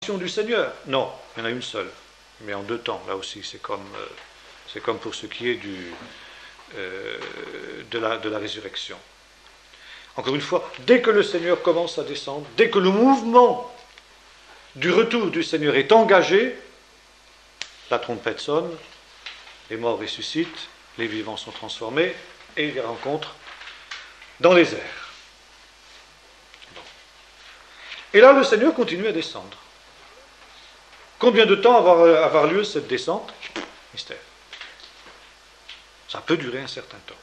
du Seigneur? Non, il y en a une seule, mais en deux temps. Là aussi, c'est comme pour ce qui est de la résurrection. Encore une fois, dès que le Seigneur commence à descendre, dès que le mouvement du retour du Seigneur est engagé, la trompette sonne, les morts ressuscitent, les vivants sont transformés, et il les rencontre dans les airs. Bon. Et là, le Seigneur continue à descendre. Combien de temps avoir lieu cette descente? Mystère. Ça peut durer un certain temps.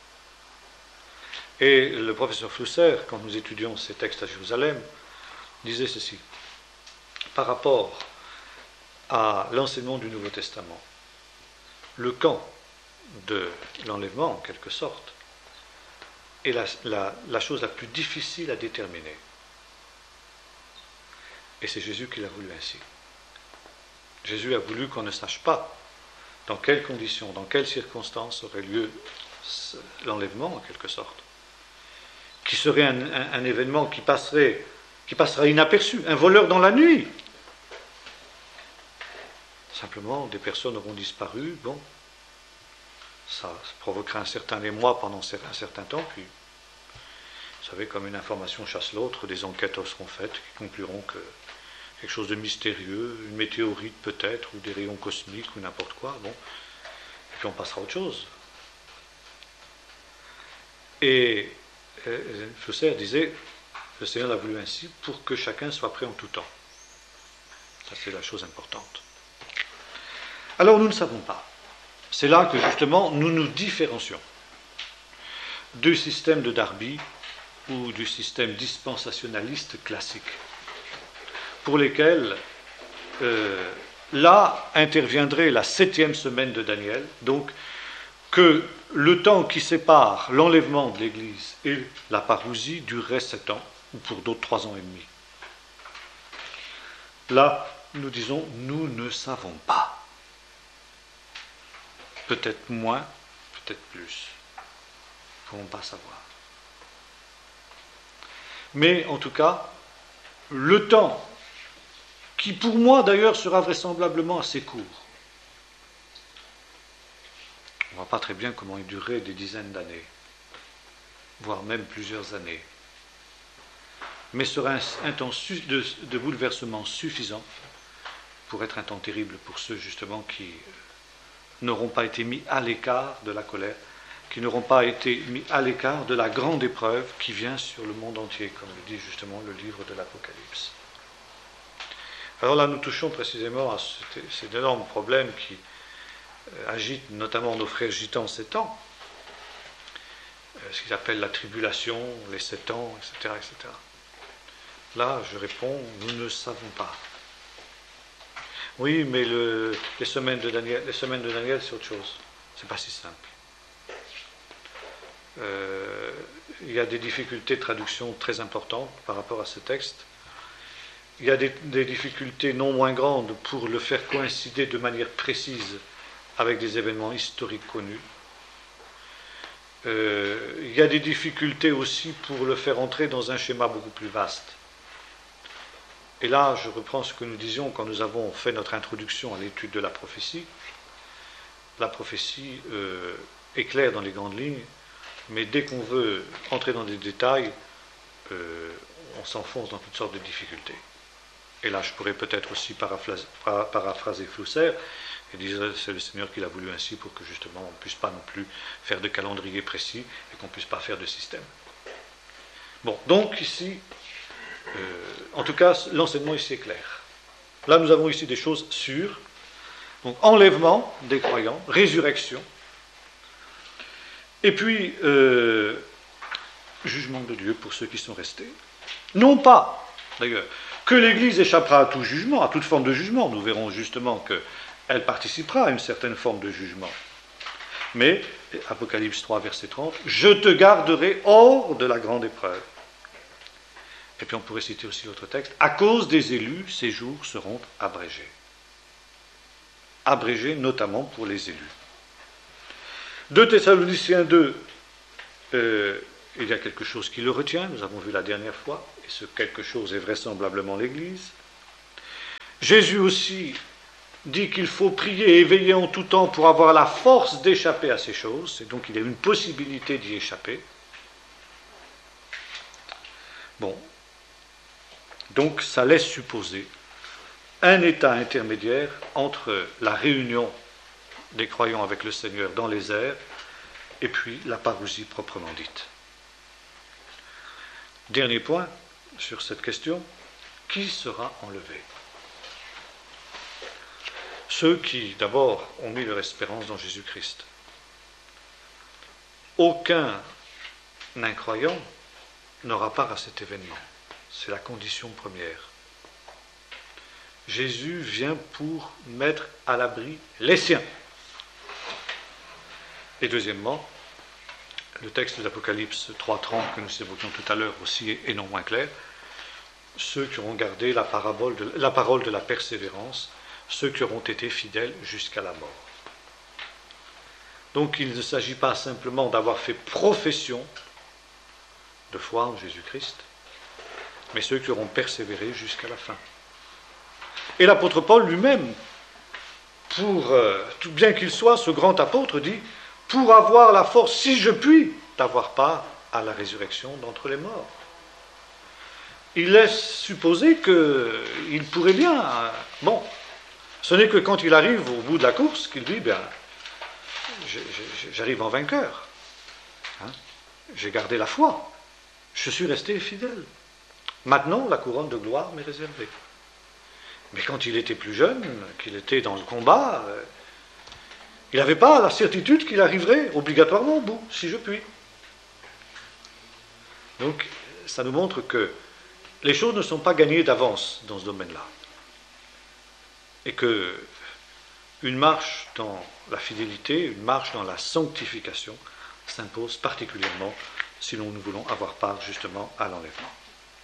Et le professeur Flusser, quand nous étudions ces textes à Jérusalem, disait ceci. Par rapport à l'enseignement du Nouveau Testament, le camp de l'enlèvement, en quelque sorte, est la chose la plus difficile à déterminer. Et c'est Jésus qui l'a voulu ainsi. Jésus a voulu qu'on ne sache pas dans quelles conditions, dans quelles circonstances aurait lieu l'enlèvement, en quelque sorte, qui serait un événement qui passera inaperçu, un voleur dans la nuit. Simplement, des personnes auront disparu, bon, ça provoquera un certain émoi pendant un certain temps, puis, vous savez, comme une information chasse l'autre, des enquêtes seront faites qui concluront que quelque chose de mystérieux, une météorite peut-être, ou des rayons cosmiques, ou n'importe quoi, bon, et puis on passera à autre chose. Et Flusser disait, le Seigneur l'a voulu ainsi pour que chacun soit prêt en tout temps. Ça, c'est la chose importante. Alors, nous ne savons pas. C'est là que, justement, nous nous différencions du système de Darby ou du système dispensationaliste classique, pour lesquels, là, interviendrait la 7e semaine de Daniel, donc que le temps qui sépare l'enlèvement de l'Église et la parousie durerait 7 ans, ou pour d'autres 3 ans et demi. Là, nous disons, nous ne savons pas. Peut-être moins, peut-être plus. Nous ne pouvons pas savoir. Mais en tout cas, le temps, qui pour moi d'ailleurs sera vraisemblablement assez court, on ne voit pas très bien comment il durerait des dizaines d'années, voire même plusieurs années, mais sera un temps de bouleversement suffisant pour être un temps terrible pour ceux justement qui n'auront pas été mis à l'écart de la colère, qui n'auront pas été mis à l'écart de la grande épreuve qui vient sur le monde entier, comme le dit justement le livre de l'Apocalypse. Alors là, nous touchons précisément à cet énorme problème qui agite notamment nos frères gitans 7 ans, ce qu'ils appellent la tribulation, les 7 ans, etc., etc. Là, je réponds, nous ne savons pas. Oui, mais les semaines de Daniel, c'est autre chose. C'est pas si simple. Il y a des difficultés de traduction très importantes par rapport à ce texte. Il y a des difficultés non moins grandes pour le faire coïncider de manière précise avec des événements historiques connus. Il y a des difficultés aussi pour le faire entrer dans un schéma beaucoup plus vaste. Et là, je reprends ce que nous disions quand nous avons fait notre introduction à l'étude de la prophétie. La prophétie est claire dans les grandes lignes, mais dès qu'on veut entrer dans des détails, on s'enfonce dans toutes sortes de difficultés. Et là, je pourrais peut-être aussi paraphraser Flusser et dire c'est le Seigneur qui l'a voulu ainsi pour que justement on ne puisse pas non plus faire de calendrier précis et qu'on ne puisse pas faire de système. Bon, donc ici, en tout cas, l'enseignement ici est clair. Là, nous avons ici des choses sûres. Donc, enlèvement des croyants, résurrection, et puis jugement de Dieu pour ceux qui sont restés. Non pas, d'ailleurs, que l'Église échappera à tout jugement, à toute forme de jugement. Nous verrons justement qu'elle participera à une certaine forme de jugement. Mais, Apocalypse 3, verset 30, « Je te garderai hors de la grande épreuve. » Et puis on pourrait citer aussi l'autre texte, « À cause des élus, ces jours seront abrégés. » Abrégés notamment pour les élus. 2 Thessaloniciens 2, il y a quelque chose qui le retient, nous avons vu la dernière fois, et ce quelque chose est vraisemblablement l'Église. Jésus aussi dit qu'il faut prier et veiller en tout temps pour avoir la force d'échapper à ces choses, et donc il y a une possibilité d'y échapper. Bon, donc ça laisse supposer un état intermédiaire entre la réunion des croyants avec le Seigneur dans les airs et puis la parousie proprement dite. Dernier point sur cette question, qui sera enlevé? Ceux qui, d'abord, ont mis leur espérance dans Jésus-Christ. Aucun incroyant n'aura part à cet événement. C'est la condition première. Jésus vient pour mettre à l'abri les siens. Et deuxièmement, le texte de l'Apocalypse 3.30 que nous évoquions tout à l'heure aussi est non moins clair, ceux qui auront gardé la parole de la persévérance, ceux qui auront été fidèles jusqu'à la mort. Donc il ne s'agit pas simplement d'avoir fait profession de foi en Jésus-Christ, mais ceux qui auront persévéré jusqu'à la fin. Et l'apôtre Paul lui-même, tout bien qu'il soit ce grand apôtre, dit « pour avoir la force, si je puis, d'avoir part à la résurrection d'entre les morts ». Il laisse supposer qu'il pourrait bien... Bon, ce n'est que quand il arrive au bout de la course qu'il dit « j'arrive en vainqueur. Hein, j'ai gardé la foi. Je suis resté fidèle. Maintenant, la couronne de gloire m'est réservée. » Mais quand il était plus jeune, qu'il était dans le combat, il n'avait pas la certitude qu'il arriverait obligatoirement au bout, si je puis. Donc, ça nous montre que les choses ne sont pas gagnées d'avance dans ce domaine-là. Et que une marche dans la fidélité, une marche dans la sanctification s'impose particulièrement si nous voulons avoir part justement à l'enlèvement.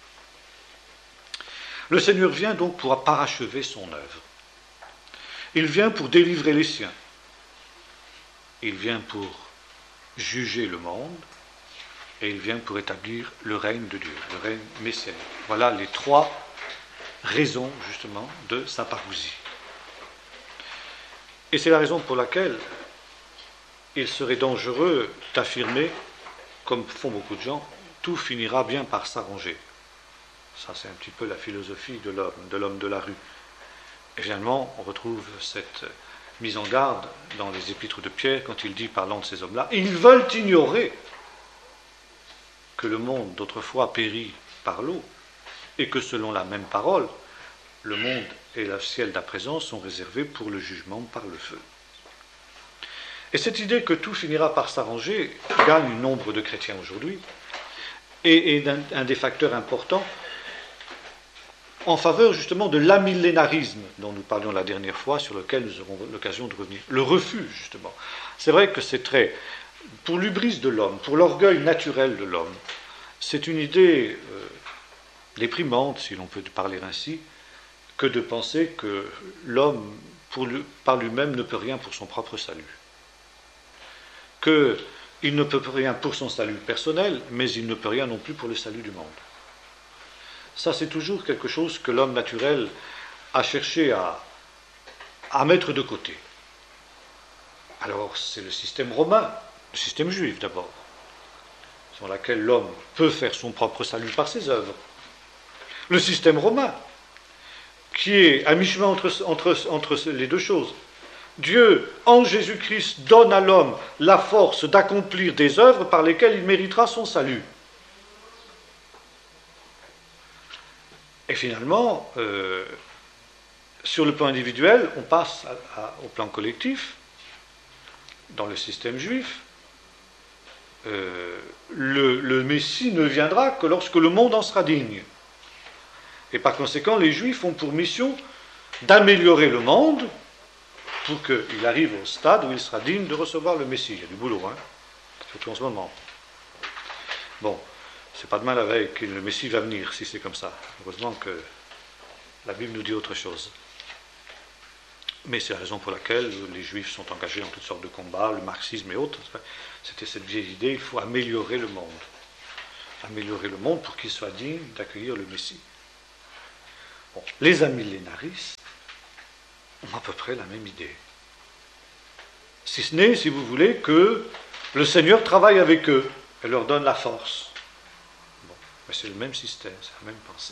Le Seigneur vient donc pour parachever son œuvre. Il vient pour délivrer les siens. Il vient pour juger le monde. Et il vient pour établir le règne de Dieu, le règne messianique. Voilà les trois raisons, justement, de sa parousie. Et c'est la raison pour laquelle il serait dangereux d'affirmer, comme font beaucoup de gens, tout finira bien par s'arranger. Ça, c'est un petit peu la philosophie de l'homme de la rue. Et finalement, on retrouve cette mise en garde dans les épîtres de Pierre, quand il dit, parlant de ces hommes-là, ils veulent ignorer que le monde d'autrefois périt par l'eau, et que selon la même parole, le monde et le ciel d'à présent sont réservés pour le jugement par le feu. Et cette idée que tout finira par s'arranger gagne nombre de chrétiens aujourd'hui, et est un des facteurs importants en faveur justement de l'amillénarisme dont nous parlions la dernière fois, sur lequel nous aurons l'occasion de revenir. Le refus, justement. C'est vrai que c'est très... Pour l'hubris de l'homme, pour l'orgueil naturel de l'homme, c'est une idée déprimante, si l'on peut parler ainsi, que de penser que l'homme, par lui-même, ne peut rien pour son propre salut. Qu'il ne peut rien pour son salut personnel, mais il ne peut rien non plus pour le salut du monde. Ça, c'est toujours quelque chose que l'homme naturel a cherché à mettre de côté. Alors, c'est le système romain, le système juif d'abord, sur lequel l'homme peut faire son propre salut par ses œuvres. Le système romain, qui est à mi-chemin entre les deux choses. Dieu, en Jésus-Christ, donne à l'homme la force d'accomplir des œuvres par lesquelles il méritera son salut. Et finalement, sur le plan individuel, on passe au plan collectif. Dans le système juif, le Messie ne viendra que lorsque le monde en sera digne. Et par conséquent, les Juifs ont pour mission d'améliorer le monde pour qu'il arrive au stade où il sera digne de recevoir le Messie. Il y a du boulot, surtout en ce moment. Bon, c'est pas demain la veille que le Messie va venir, si c'est comme ça. Heureusement que la Bible nous dit autre chose. Mais c'est la raison pour laquelle les Juifs sont engagés dans toutes sortes de combats, le marxisme et autres. C'était cette vieille idée, il faut améliorer le monde. Améliorer le monde pour qu'il soit digne d'accueillir le Messie. Bon, les amillénaristes ont à peu près la même idée. Si ce n'est, si vous voulez, que le Seigneur travaille avec eux et leur donne la force. Bon, mais c'est le même système, c'est la même pensée.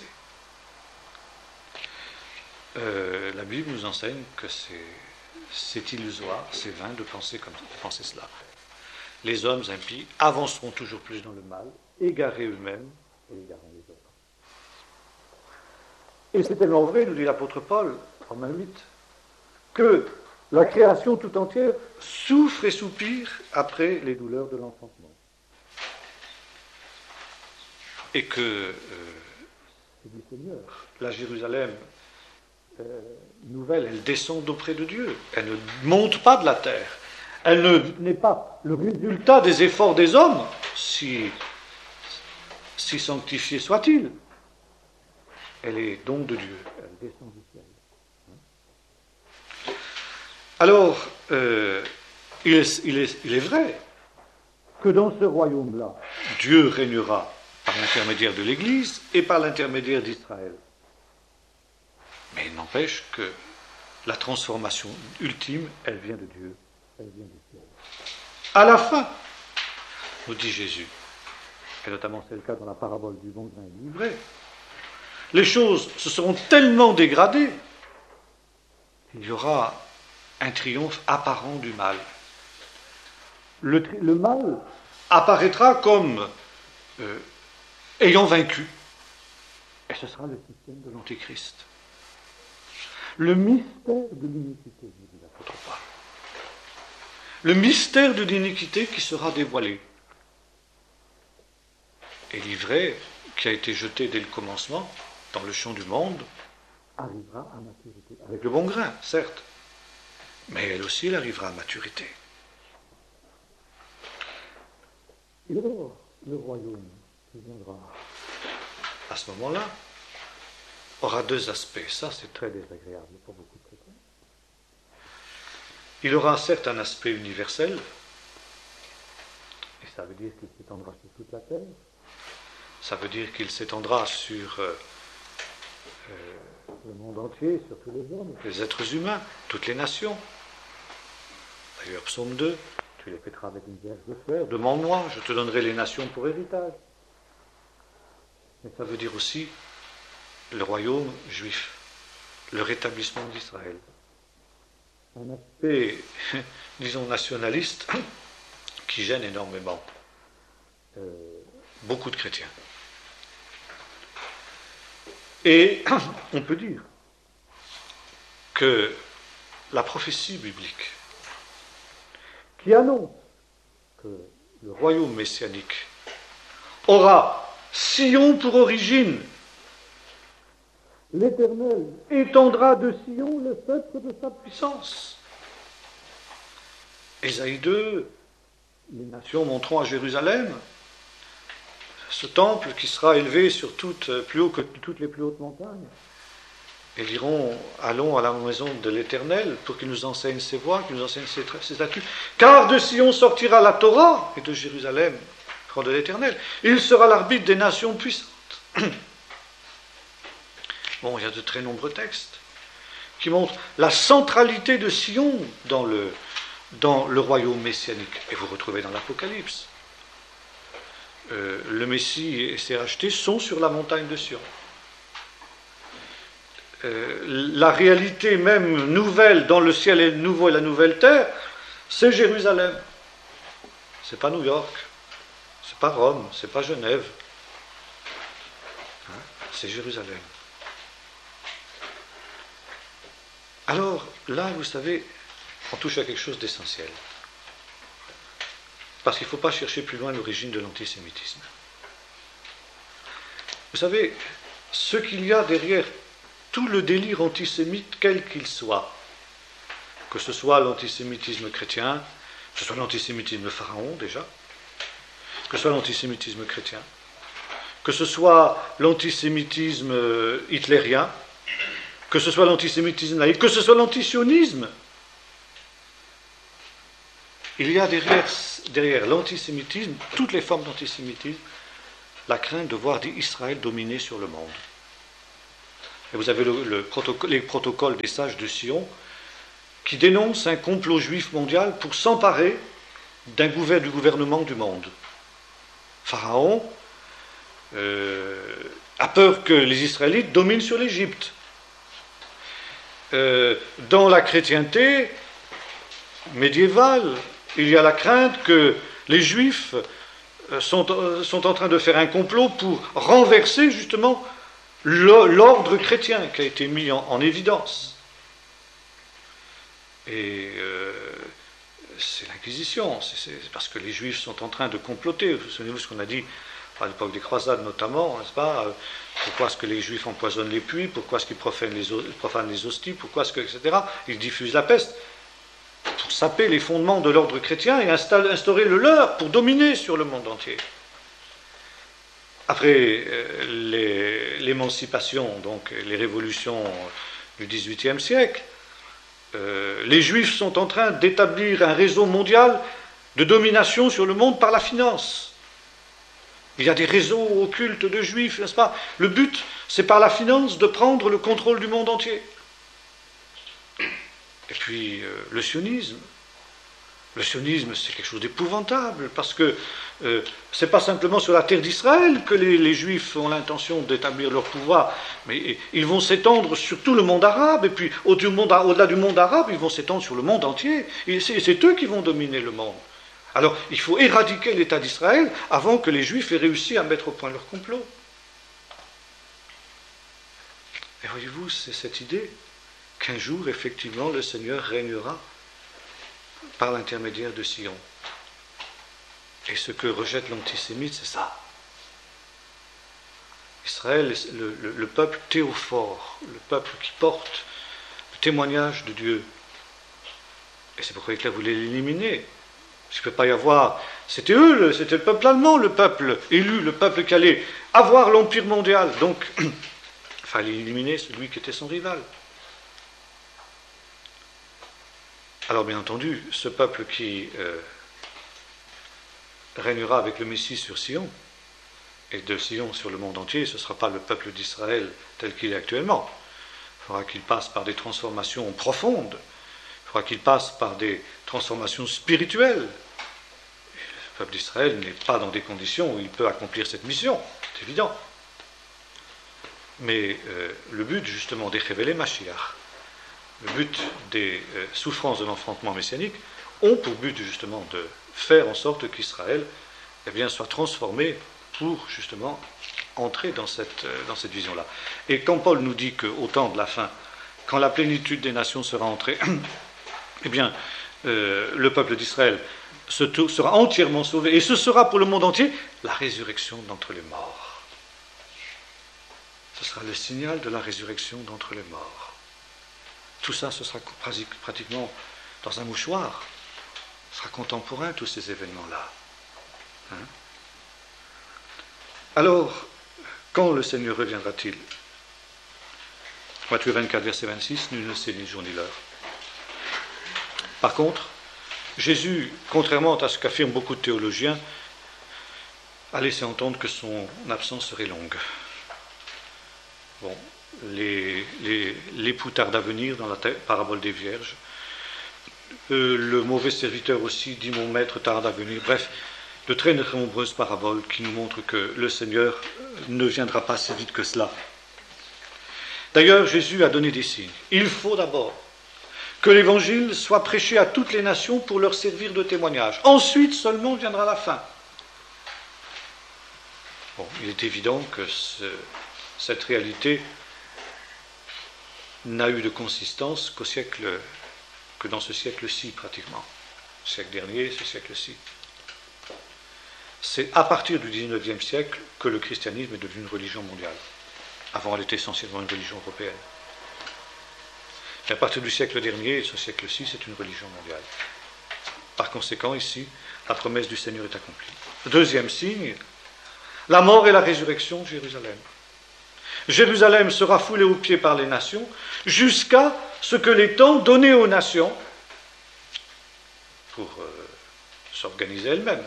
La Bible nous enseigne que c'est illusoire, c'est vain de penser comme ça, de penser cela. Les hommes impies avanceront toujours plus dans le mal, égarés eux-mêmes et égarant les autres. Et c'est tellement vrai, nous dit l'apôtre Paul, Romains 8, que la création tout entière souffre et soupire après les douleurs de l'enfantement. Et que, dit Seigneur, la Jérusalem nouvelle, elle descend d'auprès de Dieu. Elle ne monte pas de la terre. Elle n'est pas le résultat des efforts des hommes, si sanctifié soit-il. Elle est don de Dieu. Elle descend du ciel. Alors, il est vrai que dans ce royaume-là, Dieu régnera par l'intermédiaire de l'Église et par l'intermédiaire d'Israël. Mais il n'empêche que la transformation ultime, elle vient de Dieu, elle vient du ciel. À la fin, nous dit Jésus, et notamment c'est le cas dans la parabole du bon grain et du ivraie, les choses se seront tellement dégradées qu'il y aura un triomphe apparent du mal. Le mal apparaîtra comme ayant vaincu. Et ce sera le système de l'Antéchrist. Le mystère de l'iniquité, nous dit l'apôtre Paul. Le mystère de l'iniquité qui sera dévoilé. Et l'ivraie, qui a été jetée dès le commencement, dans le champ du monde, arrivera à maturité. Avec le bon grain, certes. Mais elle aussi, elle arrivera à maturité. Et alors, le royaume qui viendra à ce moment-là aura deux aspects. Ça, c'est très désagréable pour beaucoup de chrétiens. Il aura certes un aspect universel, et ça veut dire qu'il s'étendra sur toute la terre. Ça veut dire qu'il s'étendra sur le monde entier, sur tous les hommes, les êtres humains, toutes les nations. D'ailleurs, psaume 2, tu les fêteras avec une vierge de fer, demande-moi, je te donnerai les nations pour héritage. Mais ça veut dire aussi le royaume juif, le rétablissement d'Israël. Un aspect, disons, nationaliste qui gêne énormément beaucoup de chrétiens. Et on peut dire que la prophétie biblique qui annonce que le royaume messianique aura Sion pour origine, l'Éternel étendra de Sion le sceptre de sa puissance. Ésaïe 2, les nations monteront à Jérusalem, ce temple qui sera élevé sur plus haut que toutes les plus hautes montagnes. Et diront, allons à la maison de l'Éternel pour qu'il nous enseigne ses voies, qu'il nous enseigne ses statuts. Car de Sion sortira la Torah, et de Jérusalem, de l'Éternel. Il sera l'arbitre des nations puissantes. Bon, il y a de très nombreux textes qui montrent la centralité de Sion dans le royaume messianique. Et vous retrouvez dans l'Apocalypse. Le Messie et ses rachetés sont sur la montagne de Sion. La réalité même nouvelle dans le ciel nouveau et la nouvelle terre, c'est Jérusalem. C'est pas New York, c'est pas Rome, c'est pas Genève. C'est Jérusalem. Alors là, vous savez, on touche à quelque chose d'essentiel. Parce qu'il ne faut pas chercher plus loin l'origine de l'antisémitisme. Vous savez, ce qu'il y a derrière tout le délire antisémite, quel qu'il soit, que ce soit l'antisémitisme chrétien, que ce soit l'antisémitisme pharaon déjà, que ce soit l'antisémitisme chrétien, que ce soit l'antisémitisme hitlérien, que ce soit l'antisémitisme laïque, que ce soit l'antisionisme, il y a derrière l'antisémitisme, toutes les formes d'antisémitisme, la crainte de voir Israël dominer sur le monde. Et vous avez les protocoles des sages de Sion qui dénonce un complot juif mondial pour s'emparer du gouvernement du monde. Pharaon a peur que les Israélites dominent sur l'Égypte. Dans la chrétienté médiévale, il y a la crainte que les Juifs sont en train de faire un complot pour renverser justement l'ordre chrétien qui a été mis en évidence. Et c'est l'Inquisition, c'est parce que les Juifs sont en train de comploter. Vous souvenez-vous ce qu'on a dit à l'époque des croisades notamment, n'est-ce pas? Pourquoi est-ce que les Juifs empoisonnent les puits? Pourquoi est-ce qu'ils profanent les hosties? Pourquoi est-ce que, etc. Ils diffusent la peste pour saper les fondements de l'ordre chrétien et instaurer le leur pour dominer sur le monde entier. Après l'émancipation, donc les révolutions du XVIIIe siècle, les Juifs sont en train d'établir un réseau mondial de domination sur le monde par la finance. Il y a des réseaux occultes de Juifs, n'est-ce pas? Le but, c'est par la finance de prendre le contrôle du monde entier. Et puis, le sionisme. Le sionisme, c'est quelque chose d'épouvantable, parce que c'est pas simplement sur la terre d'Israël que les Juifs ont l'intention d'établir leur pouvoir, mais ils vont s'étendre sur tout le monde arabe, et puis au-delà du monde arabe, ils vont s'étendre sur le monde entier. Et c'est eux qui vont dominer le monde. Alors, il faut éradiquer l'État d'Israël avant que les Juifs aient réussi à mettre au point leur complot. Et voyez-vous, c'est cette idée qu'un jour, effectivement, le Seigneur régnera par l'intermédiaire de Sion. Et ce que rejette l'antisémite, c'est ça. Israël, le peuple théophore, le peuple qui porte le témoignage de Dieu. Et c'est pourquoi Hitler voulait l'éliminer. Parce qu'il ne peut pas y avoir... C'était eux, c'était le peuple allemand, le peuple élu, le peuple qui allait avoir l'empire mondial. Donc, il fallait éliminer celui qui était son rival. Alors, bien entendu, ce peuple qui régnera avec le Messie sur Sion, et de Sion sur le monde entier, ce ne sera pas le peuple d'Israël tel qu'il est actuellement. Il faudra qu'il passe par des transformations profondes. Il faudra qu'il passe par des transformations spirituelles. Le peuple d'Israël n'est pas dans des conditions où il peut accomplir cette mission, c'est évident. Mais le but, justement, des révélés Mashiach, le but des souffrances de l'enfantement messianique, ont pour but, justement, de faire en sorte qu'Israël soit transformé pour, justement, entrer dans cette vision-là. Et quand Paul nous dit qu'au temps de la fin, quand la plénitude des nations sera entrée, le peuple d'Israël sera entièrement sauvé, et ce sera pour le monde entier la résurrection d'entre les morts. Ce sera le signal de la résurrection d'entre les morts. Tout ça, ce sera pratiquement dans un mouchoir. Ce sera contemporain, tous ces événements-là. Hein? Alors, quand le Seigneur reviendra-t-il? Matthieu 24, verset 26, nul ne sait ni le jour ni l'heure. Par contre, Jésus, contrairement à ce qu'affirment beaucoup de théologiens, a laissé entendre que son absence serait longue. Bon, l'époux tarde à venir dans la parabole des vierges. Le mauvais serviteur aussi dit mon maître tarde à venir. Bref, de très nombreuses paraboles qui nous montrent que le Seigneur ne viendra pas si vite que cela. D'ailleurs, Jésus a donné des signes. Il faut d'abord que l'évangile soit prêché à toutes les nations pour leur servir de témoignage. Ensuite seulement viendra la fin. Bon, il est évident que cette réalité n'a eu de consistance que dans ce siècle-ci pratiquement. Ce siècle dernier, ce siècle-ci. C'est à partir du XIXe siècle que le christianisme est devenu une religion mondiale. Avant, elle était essentiellement une religion européenne. Et à partir du siècle dernier, ce siècle-ci, c'est une religion mondiale. Par conséquent, ici, la promesse du Seigneur est accomplie. Deuxième signe, la mort et la résurrection de Jérusalem. Jérusalem sera foulée aux pieds par les nations, jusqu'à ce que les temps donnés aux nations, pour s'organiser elles-mêmes,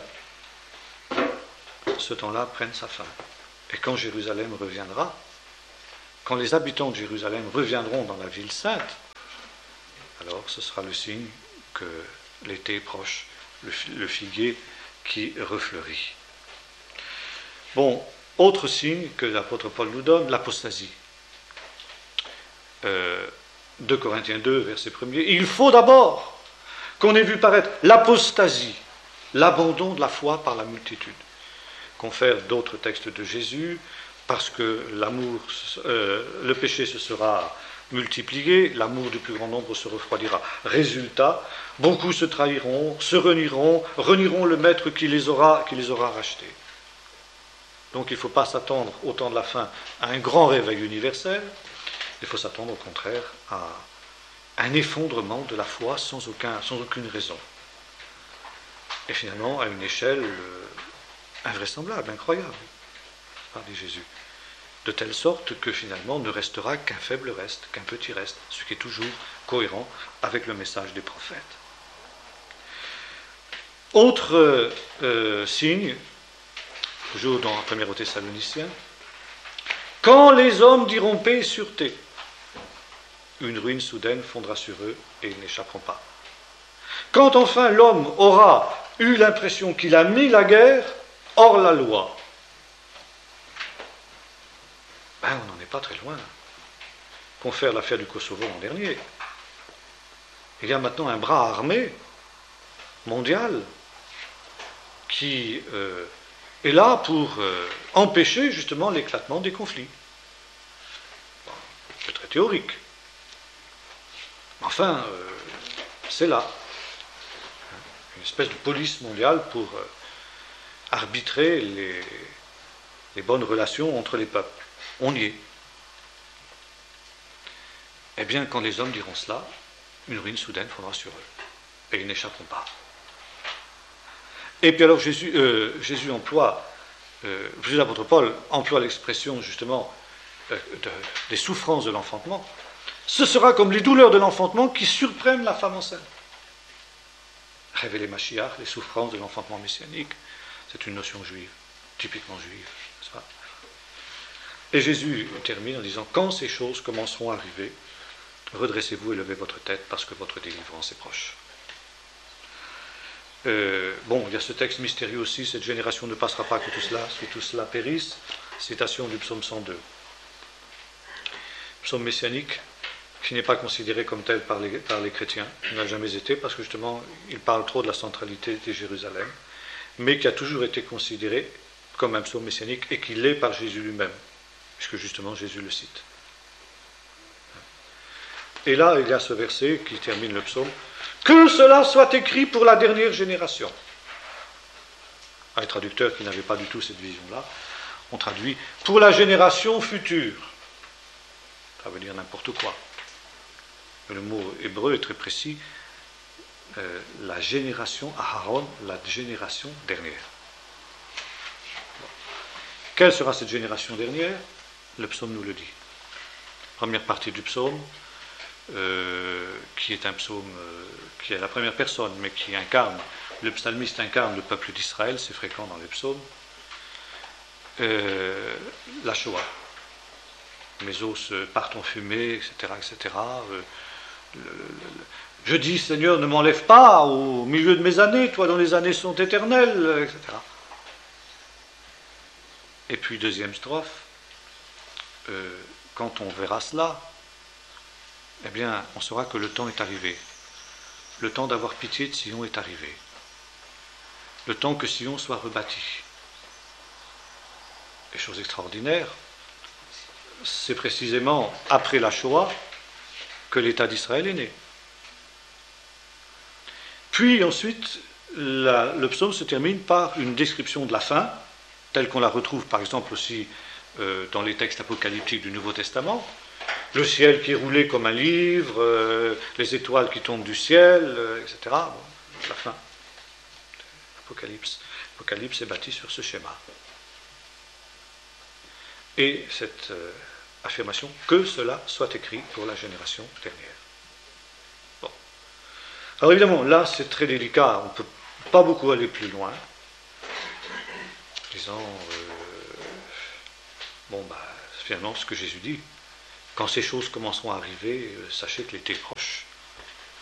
ce temps-là prenne sa fin. Et quand Jérusalem reviendra, quand les habitants de Jérusalem reviendront dans la ville sainte, alors ce sera le signe que l'été est proche, le figuier qui refleurit. Bon, autre signe que l'apôtre Paul nous donne, l'apostasie. 2 Corinthiens 2, verset 1er. Il faut d'abord qu'on ait vu paraître l'apostasie, l'abandon de la foi par la multitude. Confère d'autres textes de Jésus, parce que le péché se sera multiplié, l'amour du plus grand nombre se refroidira. Résultat, beaucoup se trahiront, se renieront le maître qui les aura rachetés. Donc il ne faut pas s'attendre au temps de la fin à un grand réveil universel, il faut s'attendre au contraire à un effondrement de la foi sans aucune raison. Et finalement à une échelle invraisemblable, incroyable, par Jésus. De telle sorte que finalement ne restera qu'un faible reste, qu'un petit reste, ce qui est toujours cohérent avec le message des prophètes. Autre signe, toujours dans 1 Thessaloniciens, quand les hommes diront paix et sûreté, une ruine soudaine fondra sur eux et ils n'échapperont pas. Quand enfin l'homme aura eu l'impression qu'il a mis la guerre hors la loi, on n'en est pas très loin. Confère l'affaire du Kosovo l'an dernier. Il y a maintenant un bras armé mondial qui est là pour empêcher justement l'éclatement des conflits. Bon, c'est très théorique. Enfin, c'est là. Une espèce de police mondiale pour arbitrer les bonnes relations entre les peuples. On y est. Eh bien, quand les hommes diront cela, une ruine soudaine fondra sur eux. Et ils n'échapperont pas. Et puis alors Jésus l'apôtre Paul emploie l'expression justement des souffrances de l'enfantement. Ce sera comme les douleurs de l'enfantement qui surprennent la femme enceinte. Révéler Mashiach, les souffrances de l'enfantement messianique, c'est une notion juive, typiquement juive, n'est-ce pas ? Et Jésus termine en disant, quand ces choses commenceront à arriver, redressez-vous et levez votre tête parce que votre délivrance est proche. Il y a ce texte mystérieux aussi, cette génération ne passera pas que tout cela périsse, citation du psaume 102. Psaume messianique qui n'est pas considéré comme tel par les chrétiens, il n'a jamais été parce que justement il parle trop de la centralité de Jérusalem, mais qui a toujours été considéré comme un psaume messianique et qui l'est par Jésus lui-même, puisque justement Jésus le cite. Et là, il y a ce verset qui termine le psaume, « Que cela soit écrit pour la dernière génération ». Un traducteur qui n'avait pas du tout cette vision-là, on traduit « pour la génération future ». Ça veut dire n'importe quoi. Mais le mot hébreu est très précis, la génération Aharon, la génération dernière. Quelle sera cette génération dernière ? Le psaume nous le dit. Première partie du psaume, qui est un psaume qui est la première personne, mais qui incarne, le psalmiste incarne le peuple d'Israël, c'est fréquent dans les psaumes, la Shoah. Mes os partent en fumée, etc., etc. Je dis, Seigneur, ne m'enlève pas au milieu de mes années, toi dont les années sont éternelles, etc. Et puis, deuxième strophe, quand on verra cela, eh bien, on saura que le temps est arrivé. Le temps d'avoir pitié de Sion est arrivé. Le temps que Sion soit rebâti. Et chose extraordinaire, c'est précisément après la Shoah que l'État d'Israël est né. Puis ensuite, le psaume se termine par une description de la fin, telle qu'on la retrouve par exemple aussi dans les textes apocalyptiques du Nouveau Testament. Le ciel qui est roulé comme un livre, les étoiles qui tombent du ciel, etc. Bon, la fin. L'Apocalypse est bâti sur ce schéma. Et cette affirmation, que cela soit écrit pour la génération dernière. Bon. Alors évidemment, là c'est très délicat, on ne peut pas beaucoup aller plus loin, disant, finalement ce que Jésus dit, quand ces choses commenceront à arriver, sachez que l'été est proche.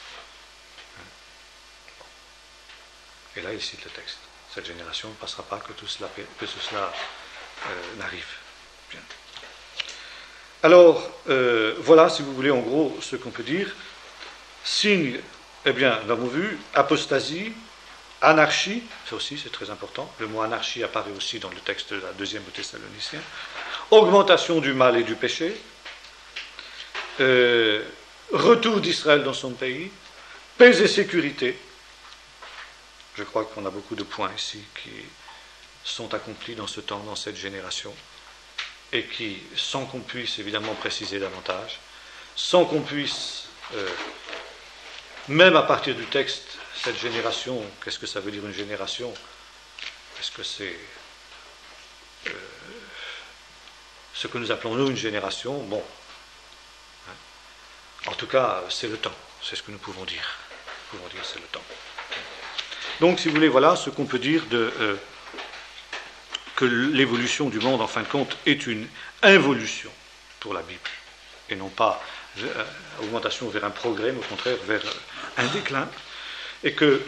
Et là, il cite le texte. Cette génération ne passera pas que tout cela n'arrive. Bien. Alors, voilà, si vous voulez, en gros, ce qu'on peut dire. Signe, eh bien, nous avons vu, apostasie, anarchie, ça aussi c'est très important. Le mot anarchie apparaît aussi dans le texte de la deuxième aux Thessaloniciens. Augmentation du mal et du péché. Retour d'Israël dans son pays. Paix et sécurité. Je crois qu'on a beaucoup de points ici qui sont accomplis dans ce temps, dans cette génération, et qui, sans qu'on puisse évidemment préciser davantage, sans qu'on puisse, même à partir du texte, cette génération, qu'est-ce que ça veut dire une génération? Est-ce que c'est ce que nous appelons nous une génération? Bon, en tout cas, c'est le temps, c'est ce que nous pouvons dire. Nous pouvons dire c'est le temps. Donc, si vous voulez, voilà ce qu'on peut dire que l'évolution du monde, en fin de compte, est une involution pour la Bible, et non pas augmentation vers un progrès, mais au contraire vers un déclin, et que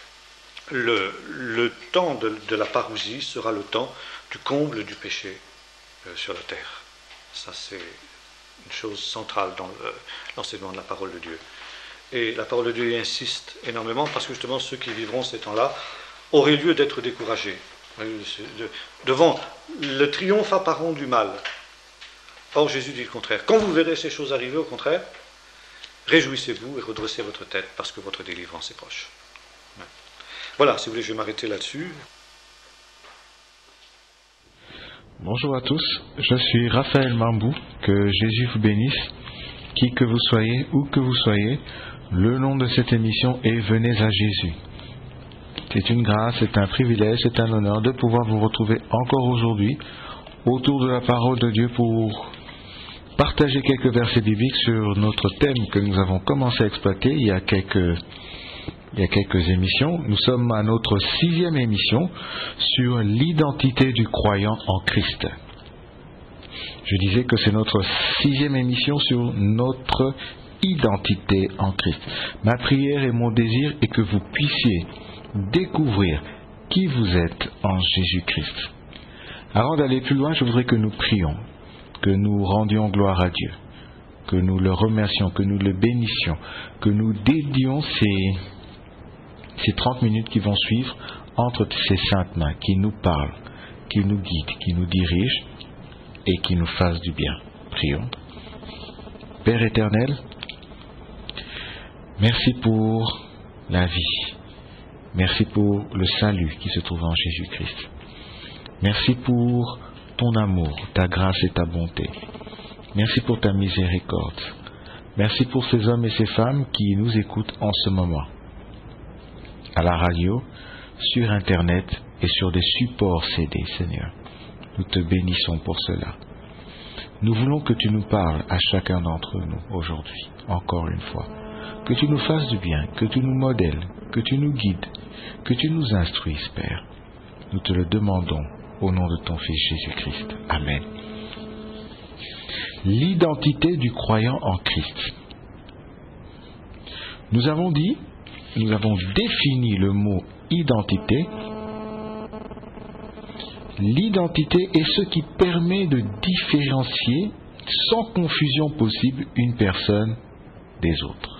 le temps de la parousie sera le temps du comble du péché sur la terre. Ça, c'est une chose centrale dans l'enseignement de la parole de Dieu. Et la parole de Dieu y insiste énormément parce que justement ceux qui vivront ces temps-là auraient lieu d'être découragés devant le triomphe apparent du mal. Or Jésus dit le contraire. Quand vous verrez ces choses arriver, au contraire, réjouissez-vous et redressez votre tête parce que votre délivrance est proche. Voilà, si vous voulez, je vais m'arrêter là-dessus. Bonjour à tous, je suis Raphaël Mambou, que Jésus vous bénisse, qui que vous soyez, où que vous soyez, le nom de cette émission est Venez à Jésus. C'est une grâce, c'est un privilège, c'est un honneur de pouvoir vous retrouver encore aujourd'hui autour de la parole de Dieu pour partager quelques versets bibliques sur notre thème que nous avons commencé à exploiter il y a quelques émissions. Nous sommes à notre 6e émission sur l'identité du croyant en Christ. Je disais que c'est notre 6e émission sur notre identité en Christ. Ma prière et mon désir est que vous puissiez découvrir qui vous êtes en Jésus-Christ. Avant d'aller plus loin, je voudrais que nous prions, que nous rendions gloire à Dieu, que nous le remercions, que nous le bénissions, que nous dédions ces 30 minutes qui vont suivre entre ces saintes mains qui nous parlent, qui nous guident, qui nous dirigent et qui nous fassent du bien. Prions. Père éternel, merci pour la vie. Merci pour le salut qui se trouve en Jésus-Christ. Merci pour ton amour, ta grâce et ta bonté. Merci pour ta miséricorde. Merci pour ces hommes et ces femmes qui nous écoutent en ce moment. À la radio, sur Internet et sur des supports CD, Seigneur. Nous te bénissons pour cela. Nous voulons que tu nous parles à chacun d'entre nous aujourd'hui, encore une fois. Que tu nous fasses du bien, que tu nous modèles, que tu nous guides, que tu nous instruises, Père. Nous te le demandons au nom de ton Fils Jésus-Christ. Amen. L'identité du croyant en Christ. Nous avons défini le mot identité. L'identité est ce qui permet de différencier sans confusion possible une personne des autres.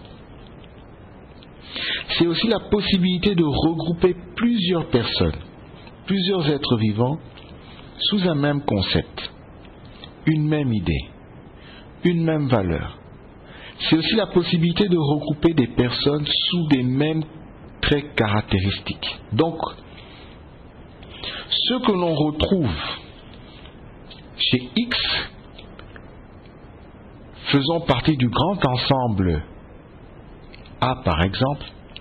C'est aussi la possibilité de regrouper plusieurs personnes, plusieurs êtres vivants sous un même concept, une même idée, une même valeur. C'est aussi la possibilité de regrouper des personnes sous des mêmes traits caractéristiques. Donc, ce que l'on retrouve chez X faisant partie du grand ensemble A par exemple,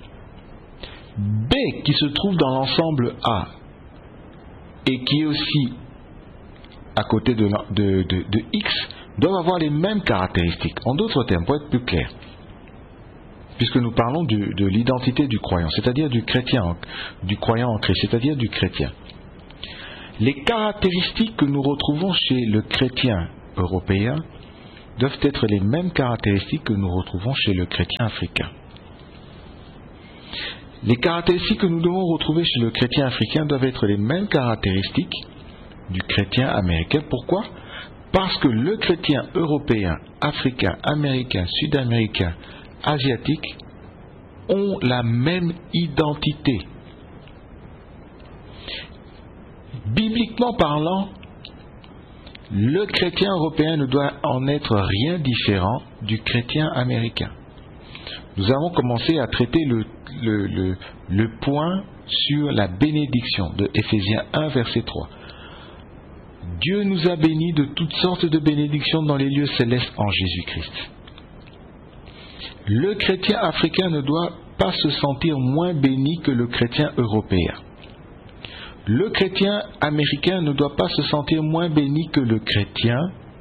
B qui se trouve dans l'ensemble A et qui est aussi à côté de X doivent avoir les mêmes caractéristiques. En d'autres termes, pour être plus clair, puisque nous parlons de l'identité du croyant, c'est-à-dire du chrétien, du croyant en Christ, c'est-à-dire du chrétien. Les caractéristiques que nous retrouvons chez le chrétien européen doivent être les mêmes caractéristiques que nous retrouvons chez le chrétien africain. Les caractéristiques que nous devons retrouver chez le chrétien africain doivent être les mêmes caractéristiques du chrétien américain. Pourquoi? Parce que le chrétien européen, africain, américain, sud-américain, asiatique ont la même identité. Bibliquement parlant, le chrétien européen ne doit en être rien différent du chrétien américain. Nous avons commencé à traiter le point sur la bénédiction de Éphésiens 1, verset 3. Dieu nous a bénis de toutes sortes de bénédictions dans les lieux célestes en Jésus-Christ. Le chrétien africain ne doit pas se sentir moins béni que le chrétien européen. Le chrétien américain ne doit pas se sentir moins béni que le chrétien